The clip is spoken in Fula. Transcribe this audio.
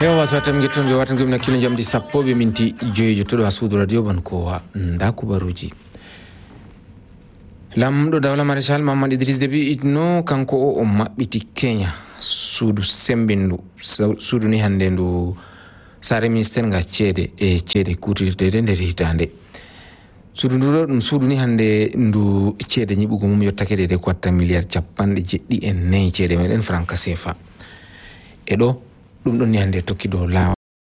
Hewa swatan getton je watan gumna kilin jamdi sappo be minti joyi to do asudu radio ban kowa nda kubaruji lamdo dawla marshal Mamad Idris Deby Itno kanko o mabbiti Kenya sudu sembindu sudu ni hande ndu sare minister nga cede kutirde nder hitande sudu ndu dum sudu ni hande ndu cede nyibugo mum yottake de 4 miliyar capande jeddi en nay cede meden franc CFA edo dum don ni hande tokki do lawa